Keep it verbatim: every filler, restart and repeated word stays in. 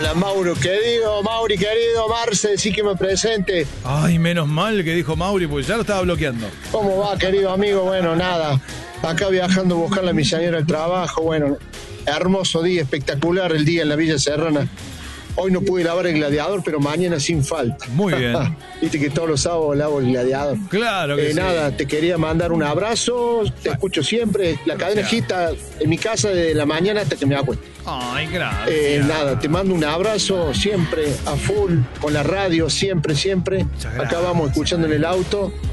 Hola, Mauro, querido, Mauri, querido, Marce, sí que me presente. Ay, menos mal que dijo Mauri, porque ya lo estaba bloqueando. ¿Cómo va, querido amigo? Bueno, nada, acá viajando a buscarle a mi señora al trabajo. Bueno, hermoso día, espectacular el día en la Villa Serrana. Hoy no pude lavar el Gladiador, pero mañana sin falta. Muy bien. Viste que todos los sábados lavo el Gladiador. Claro que eh, sí. Nada, te quería mandar un abrazo, te escucho siempre. La cadena agita en mi casa desde la mañana hasta que me acuesto. Ay, gracias. Eh, nada, te mando un abrazo siempre a full, con la radio, siempre, siempre. Acá vamos escuchando en el auto.